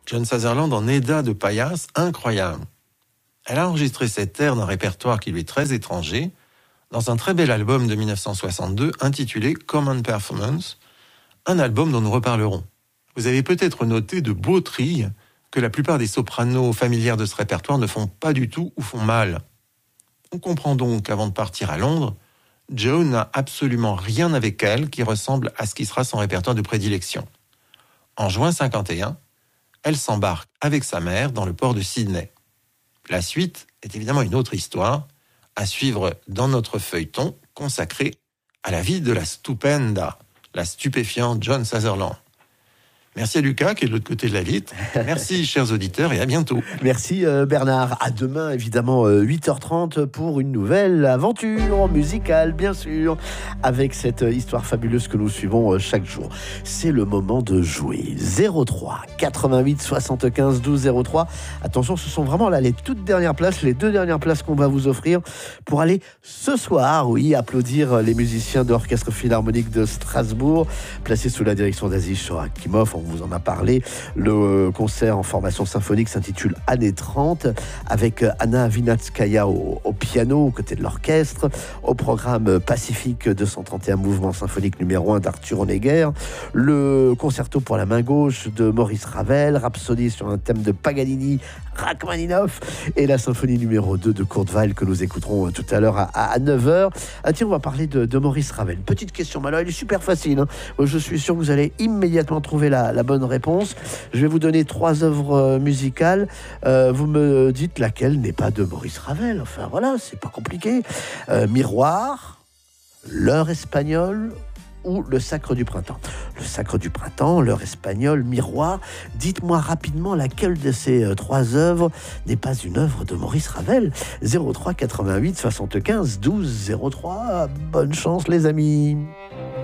John Sutherland en aida de paillasse incroyable. Elle a enregistré cette air d'un répertoire qui lui est très étranger dans un très bel album de 1962 intitulé Common Performance, un album dont nous reparlerons. Vous avez peut-être noté de beaux trilles que la plupart des sopranos familières de ce répertoire ne font pas du tout ou font mal. On comprend donc qu'avant de partir à Londres, Joan n'a absolument rien avec elle qui ressemble à ce qui sera son répertoire de prédilection. En juin 51, elle s'embarque avec sa mère dans le port de Sydney. La suite est évidemment une autre histoire, à suivre dans notre feuilleton consacré à la vie de la stupenda, la stupéfiante John Sutherland. Merci à Lucas qui est de l'autre côté de la vitre. Merci chers auditeurs et à bientôt. Merci Bernard. À demain évidemment 8h30 pour une nouvelle aventure musicale bien sûr avec cette histoire fabuleuse que nous suivons chaque jour. C'est le moment de jouer. 03 88 75 12 03. Attention, ce sont vraiment là les toutes dernières places, les 2 dernières places qu'on va vous offrir pour aller ce soir, oui, applaudir les musiciens de l'Orchestre Philharmonique de Strasbourg, placés sous la direction d'Aziz Shorakimov. On vous en a parlé. Le concert en formation symphonique s'intitule Années 30 avec Anna Vinatskaya au piano aux côtés de l'orchestre. Au programme Pacifique 231 mouvement symphonique numéro 1 d'Arthur Honegger, le concerto pour la main gauche de Maurice Ravel, Rhapsodie sur un thème de Paganini, Rachmaninoff et la symphonie numéro 2 de Kurt Weill que nous écouterons tout à l'heure à 9h. Ah tiens, on va parler de Maurice Ravel. Petite question, mais alors elle est super facile. Je suis sûr que vous allez immédiatement trouver la bonne réponse. Je vais vous donner 3 œuvres musicales. Vous me dites laquelle n'est pas de Maurice Ravel. Enfin voilà, c'est pas compliqué. Miroir, L'heure espagnole ou Le Sacre du printemps. Le Sacre du printemps, L'heure espagnole, Miroir. Dites-moi rapidement laquelle de ces 3 œuvres n'est pas une œuvre de Maurice Ravel. 03 88 75 12 03. Bonne chance les amis.